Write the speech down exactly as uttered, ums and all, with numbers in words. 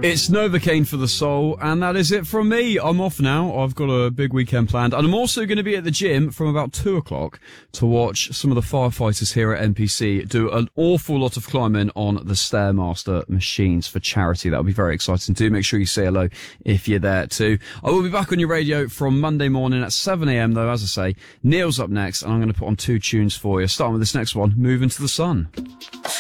It's Novocaine for the soul, and that is it from me. I'm off now. I've got a big weekend planned, and I'm also going to be at the gym from about two o'clock to watch some of the firefighters here at N P C do an awful lot of climbing on the Stairmaster machines for charity. That'll be very exciting too. Make sure you say hello if you're there too. I will be back on your radio from Monday morning at seven a.m. though, as I say. Neil's up next, and I'm going to put on two tunes for you. Starting with this next one, Move Into the Sun.